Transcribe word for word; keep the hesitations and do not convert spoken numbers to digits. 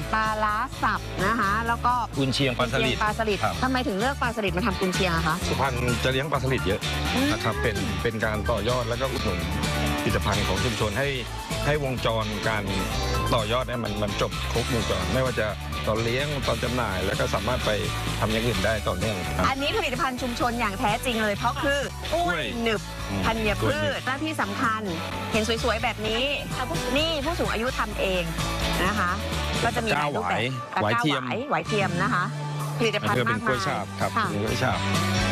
ปลาล้าสับนะคะแล้วก็กุนเชียงปลาสลิดปลาสลิดทำไมถึงเลือกปลาสลิดมาทำกุนเชียงอะคะสุพรรณจะเลี้ยงปลาสลิดเยอะนะครับเป็นเป็นการต่อยอดแล้วก็อุดหนุนผลิตภัณฑ์ของชุมชนให้ให้วงจรการต่อยอดเนี่ยมันมันจบครบวงจรไม่ว่าจะตอนเลี้ยงตอนจำหน่ายแล้วก็สามารถไปทำอย่างอื่นได้ต่อเนื่องครับอันนี้ผลิตภัณฑ์ชุมชนอย่างแท้จริงเลยเพราะคือกล้วยหนึบธัญพืชและที่สำคัญเห็นสวยๆแบบนี้นี่ผู้สูงอายุทำเองนะคะก็จะมีหลายรูปแบบหวายเทียมหวายเทียมนะคะผลิตภัณฑ์มากมายเป็นกล้วยฉาบครับเป็นกล้วยฉาบ